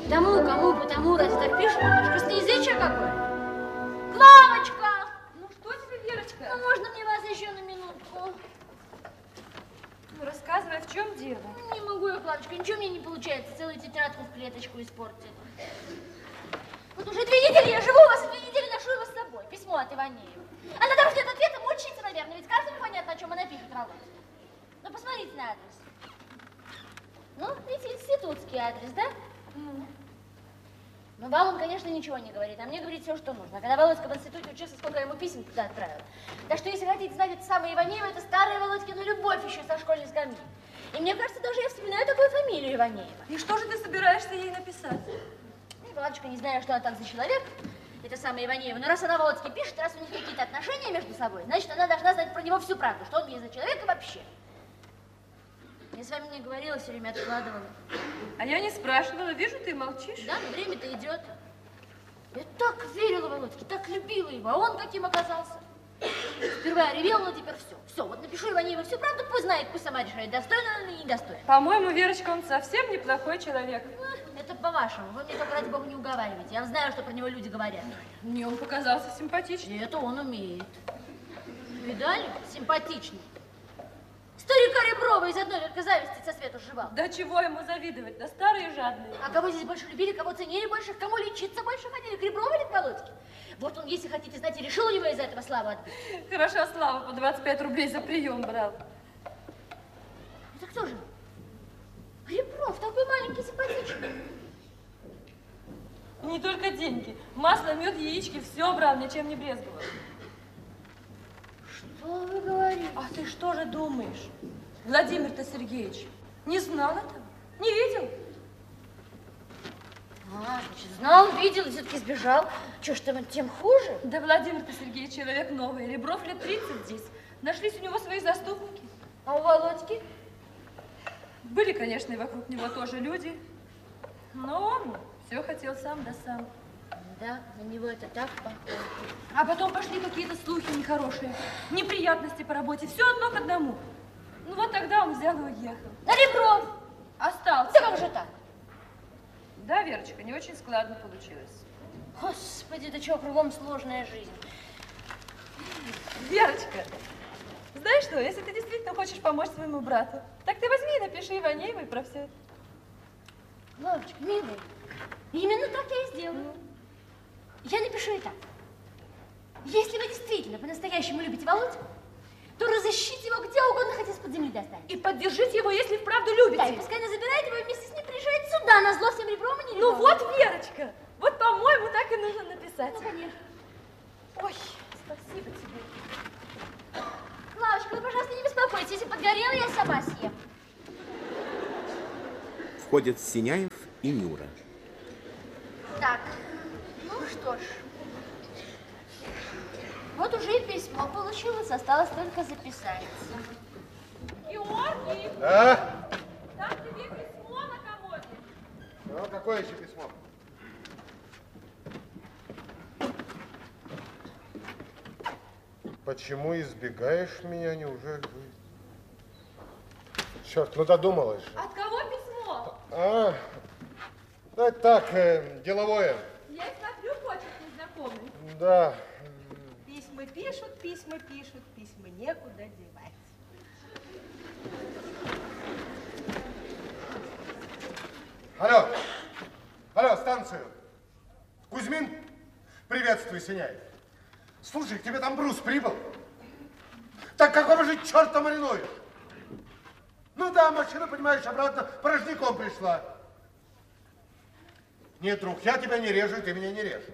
Тому, кому, потому, раз так пишут, косноязычие какое. Клавочка! Ну что тебе, Верочка? Ну, можно мне вас еще на минутку? Ну, рассказывай, в чем дело? Не могу я, Клавочка, ничего мне не получается. Целую тетрадку в клеточку испортила. Вот уже 2 недели я живу у вас, и 2 недели ношу его с собой. Письмо от Иванеева. Она там ждет ответа, мучается, наверное, ведь каждому понятно, о чем она пишет, Володь. Ну, посмотрите на адрес. Ну, видите, институтский адрес, да? Ну, вам он, конечно, ничего не говорит, а мне говорит все, что нужно. Когда Володька в институте учился, сколько я ему писем туда отправила. Так что, если хотите знать, это самое Иванеева, это старая Володькина любовь еще со школьной скамьи. И мне кажется, даже я вспоминаю такую фамилию Иванеева. И что же ты собираешься ей написать? Володечка, не знаю, что она так за человек, это самая Иванеева, но раз она Володьке пишет, раз у них какие-то отношения между собой, значит, она должна знать про него всю правду, что он ей за человек и вообще. Я с вами не говорила, все время откладывала. А я не спрашивала, вижу, ты молчишь. Да, но время-то идет. Я так верила Володьке, так любила его, а он каким оказался? Сперва я ревела, но теперь все. Все, вот напишу Иванееву всю правду, пусть знает, пусть сама решает, достойна она или недостойна. По-моему, Верочка, он совсем неплохой человек. Это по-вашему. Вы мне только, ради бога, не уговариваете. Я знаю, что про него люди говорят. Мне он показался симпатичным. И это он умеет. Видали? Симпатичный. Старика Реброва из одной только зависти со свету сживал. Да чего ему завидовать? Да старые жадные. А кого здесь больше любили, кого ценили больше, к кому лечиться больше ходили? К Реброву или к Володьке? Вот он, если хотите знать, и решил у него из-за этого славу отбить. Хорошо, Слава по 25 рублей за прием брал. Это кто же? Ребров, такой маленький, симпатичный. Не только деньги. Масло, мед, яички, все брал, ничем не брезговал. Что вы говорите? А ты что же думаешь? Владимир-то Сергеевич не знал этого? Не видел? А, значит, знал, видел и все-таки сбежал. Что ж там, тем хуже? Да Владимир-то Сергеевич человек новый. Ребров лет 30 здесь. Нашлись у него свои заступники. А у Володьки? Были, конечно, и вокруг него тоже люди. Но он все хотел сам да сам. Да, на него это так похоже. А потом пошли какие-то слухи нехорошие, неприятности по работе, все одно к одному. Ну вот тогда он взял и уехал. А Ребров? Остался. Да как же так? Да, Верочка, не очень складно получилось. Господи, да чего, кругом сложная жизнь. Верочка, знаешь что, если ты действительно хочешь помочь своему брату, так ты возьми и напиши Иванеевой про все это. Лавочка, милая, именно так я и сделаю. Я напишу и так. Если вы действительно по-настоящему любите Володьку, то разыщите его где угодно, хоть из-под земли достанете. И поддержите его, если вправду любите. Да, и пускай она забирает его и вместе с ним приезжает сюда, на зло всем Ребровым и не Ну Ребровым. вот, Верочка, вот, по-моему, так и нужно написать. Ну, конечно. Ой, спасибо тебе. Клавочка, вы, пожалуйста, не беспокойтесь. Если подгорела, я сама съем. Входят Синяев и Нюра. Так, ну что ж. Вот уже и письмо получилось, осталось только записать. Георгий! А? Там тебе письмо на комоде. Ну, какое еще письмо? Почему избегаешь меня, неужели? Черт, ну додумалась же. От кого письмо? Ну это так, деловое. Я смотрю, почерк незнакомый. Да. Письма пишут, письма некуда девать. Алло, станцию. Кузьмин? Приветствую, Синяев. Слушай, к тебе там Брус прибыл. Так какого же черта маринуешь? Ну да, машина, понимаешь, обратно порожняком пришла. Нет, друг, я тебя не режу, и ты меня не режешь.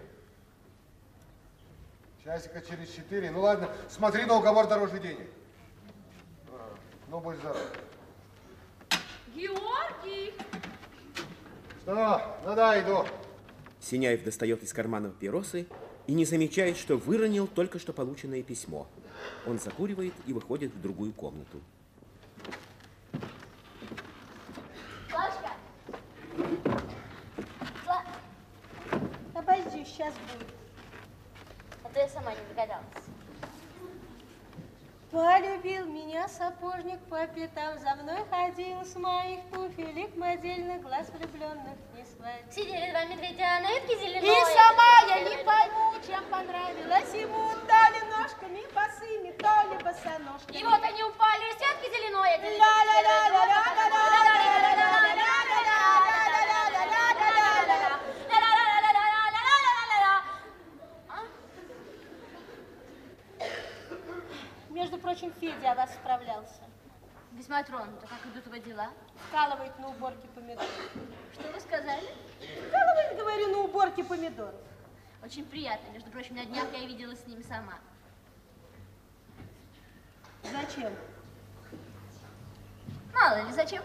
Часика через 4. Ну ладно, смотри на уговор дороже денег. Ну, будь здоров. Георгий! Что? Ну да, иду. Синяев достает из кармана папиросы и не замечает, что выронил только что полученное письмо. Он закуривает и выходит в другую комнату. Клавочка! Обожди, сейчас будет. А то я сама не догадалась. Полюбил меня сапожник по пятам, за мной ходил с моих туфелек модельных, глаз влюбленных не сводил. Сидели два медведя на ветке зеленой. И сама я не пойму, чем понравилась ему, то ли ножками босыми, то ли босоножками. И вот они упали с ветки зеленой. Между прочим, Федя о вас справлялся. Весьма тронута. Как идут его дела? Вкалывает на уборке помидоров. Что вы сказали? Вкалывает, говорю, на уборке помидоров. Очень приятно. Между прочим, на днях я виделась с ним сама. Зачем? Мало ли, зачем?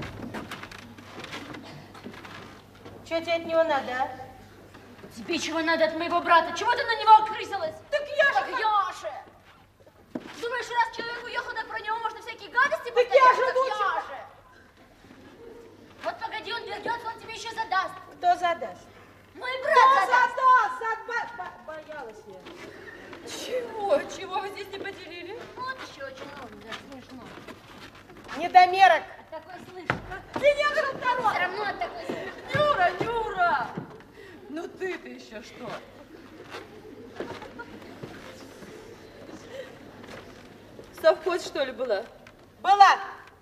Что тебе от него надо, а? Тебе чего надо от моего брата? Чего ты на него окрысилась? Так я же... Думаешь, раз человек уехал, так про него можно всякие гадости Так повторять? я же Так лучше... я же. Вот погоди, он вернется, он тебе еще задаст. Кто задаст? Мой брат задаст. Боялась я. Чего? Чего вы здесь не поделили? Вот еще очень много, да, смешно. Недомерок. От такой слышно. Ты не был второй. Все равно от такой слышно. Нюра, Нюра! Ну ты-то еще что? Совхоз, что ли, была? Была.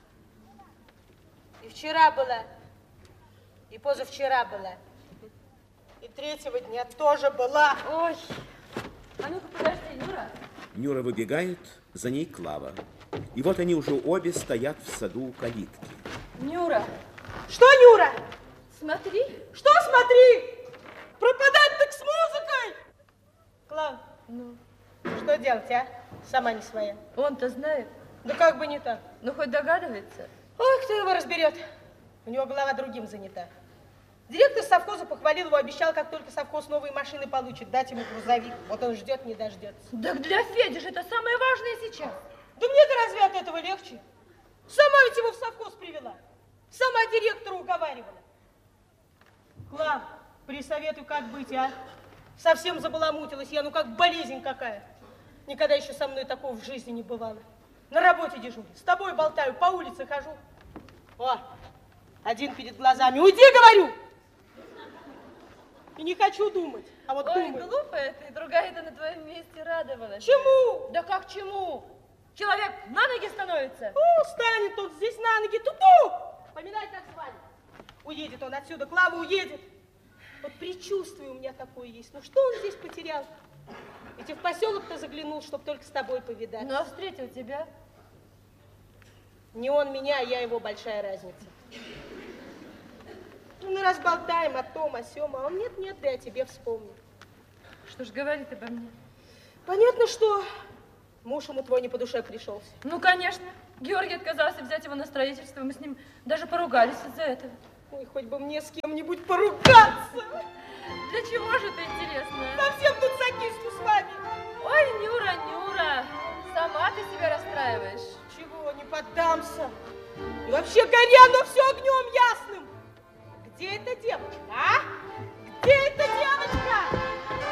И вчера была. И позавчера была. И третьего дня тоже была. Ой, а ну-ка подожди, Нюра. Нюра выбегает, за ней Клава. И вот они уже обе стоят в саду у калитки. Нюра, Что, Нюра? смотри. Что смотри? Пропадать так с музыкой. Клав, Ну, что делать, а? Сама не своя. он-то знает. Да как бы не так. Ну, хоть догадывается. Ой, кто его разберет? У него голова другим занята. Директор совхоза похвалил его, обещал, как только совхоз новые машины получит, дать ему грузовик. Вот он ждет, не дождется. Так для Феди же это самое важное сейчас. Да мне-то разве от этого легче? Сама ведь его в совхоз привела. Сама директора уговаривала. Клав, присоветуй, как быть, а? Совсем забаламутилась я, ну как болезнь какая. Никогда еще со мной такого в жизни не бывало. На работе дежурю, с тобой болтаю, по улице хожу. О, один перед глазами. Уйди, говорю! И не хочу думать, а вот Ой, думаю. глупая ты, другая-то на твоем месте радовалась. Чему? Да как чему? Человек на ноги становится. Станет тут здесь на ноги, ту-ту! Поминай, как звали. Уедет он отсюда, Клава уедет. Вот предчувствие у меня такое есть. Ну что он здесь потерял? Ведь и в поселок-то заглянул, чтоб только с тобой повидать. Ну, а встретил тебя. Не он меня, а я его, большая разница. Ну, мы разболтаем о том, о сём, а он нет-нет, да я тебе вспомню. Что ж говорит обо мне? Понятно, что муж ему твой не по душе пришелся. Ну, конечно. Георгий отказался взять его на строительство. Мы с ним даже поругались из-за этого. Ой, хоть бы мне с кем-нибудь поругаться. Для чего же это интересно? Совсем тут закислю с вами. Ой, Нюра, Нюра, сама ты себя расстраиваешь. Чего, не поддамся. И вообще горя, но все огнем ясным. Где эта девочка, а? Где эта девочка?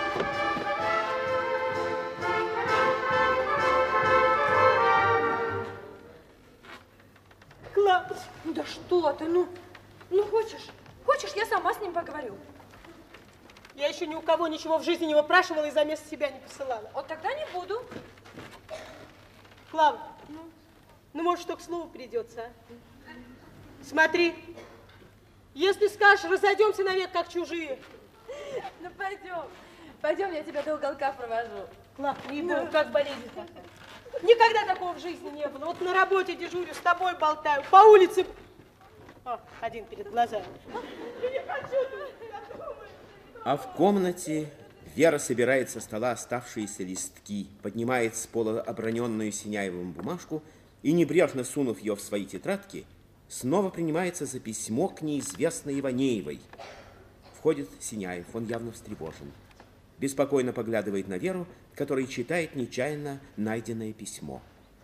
Клавдия. Да что ты, ну хочешь, я сама с ним поговорю. Я еще ни у кого ничего в жизни не выпрашивала и за место себя не посылала. Вот тогда не буду. Клава, ну может, что к слову придется, а? Смотри, если скажешь, разойдемся навек, как чужие. Ну пойдем, я тебя до уголка провожу. Клав, не иду, как болезнь такая. Никогда такого в жизни не было. Вот на работе дежурю, с тобой болтаю, по улице. О, один перед глазами. Я не хочу, я думаю. А в комнате Вера собирает со стола оставшиеся листки, поднимает с пола оброненную Синяевым бумажку и, небрежно сунув ее в свои тетрадки, снова принимается за письмо к неизвестной Иванеевой. Входит Синяев, он явно встревожен. Беспокойно поглядывает на Веру, которая читает нечаянно найденное письмо.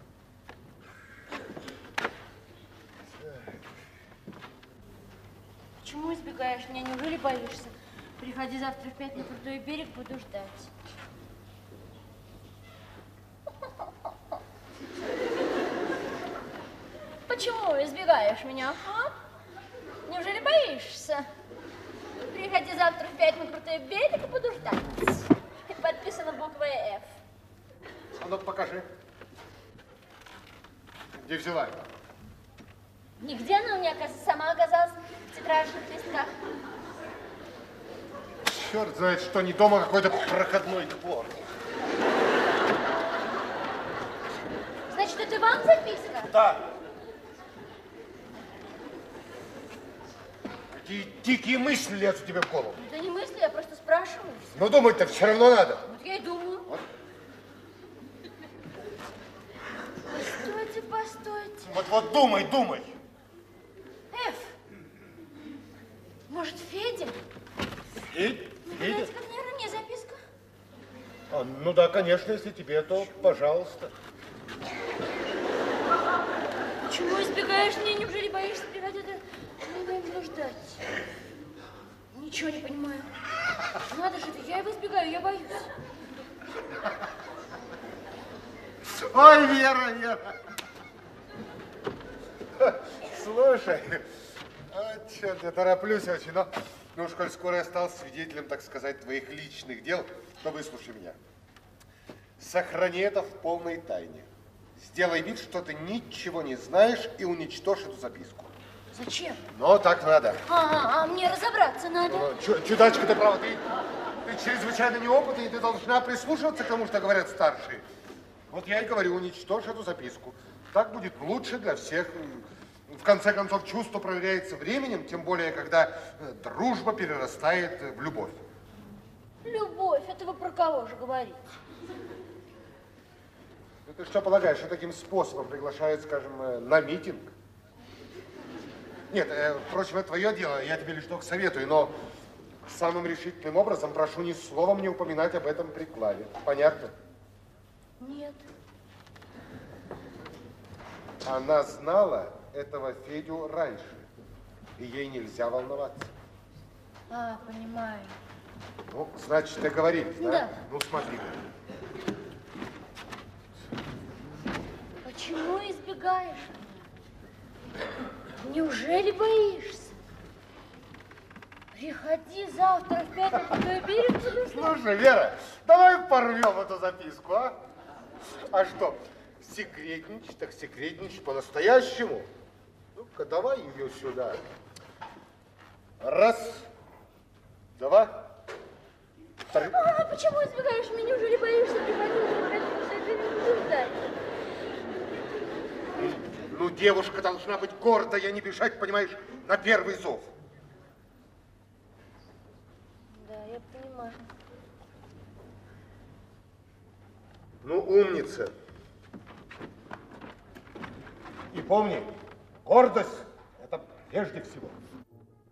Почему избегаешь меня? Неужели боишься? Приходи завтра в 5 на крутой берег, буду ждать. избегаешь меня, а? Неужели боишься? Приходи завтра в 5 на крутой берег и буду ждать. И подписано буквой F. А ну покажи. Где взяла? Нигде она у меня, оказывается, сама оказалась в тетрадных листках. Черт знает, что не дома какой-то проходной двор. Значит, это вам записка? Да. Какие дикие мысли лезут тебе в голову. Это не мысли, я просто спрашиваю. Но думать-то все равно надо. Вот я и думаю. Вот. Постойте, постойте. Вот думай, думай. Эф, может, Федя? Федя? Знаете, как, наверное, мне записка? А, ну да, конечно, если тебе, то пожалуйста. Почему избегаешь меня? Неужели боишься приходить? Не будем ждать. Ничего не понимаю. Надо же, я его избегаю, я боюсь. Ой, Вера. Слушай, черт, я тороплюсь очень, но ну, коль скоро я стал свидетелем, так сказать, твоих личных дел, то выслушай меня. Сохрани это в полной тайне. Сделай вид, что ты ничего не знаешь и уничтожь эту записку. Зачем? Но так надо. А мне разобраться надо. Чудачка, ты права, ты чрезвычайно неопытный, и ты должна прислушиваться к тому, что говорят старшие. Вот я и говорю, уничтожь эту записку. Так будет лучше для всех. В конце концов, чувство проверяется временем, тем более, когда дружба перерастает в любовь. Любовь, это вы про кого же говорите? Ну, ты что полагаешь, что таким способом приглашают, скажем, на митинг? Нет, впрочем, это твое дело, я тебе лишь только советую, но самым решительным образом прошу ни словом не упоминать об этом при Клаве. Понятно? Нет. Она знала этого Федю раньше, и ей нельзя волноваться. Понимаю. Ну, значит, договорились, да? Да. Ну, смотри. Почему избегаешь меня? Неужели боишься? Приходи завтра в 5 на крутой берег, буду ждать. Слушай, Вера, давай порвем эту записку, а? А что, секретничать, так секретничать по-настоящему? Ну-ка, давай ее сюда. Раз, два, три. Почему избегаешь меня? Неужели боишься? Приходи завтра в 5 на крутой берег, буду ждать. Ну, девушка должна быть гордая, не бежать, понимаешь, на первый зов. Да, я понимаю. Ну, умница. И помни, гордость – это прежде всего.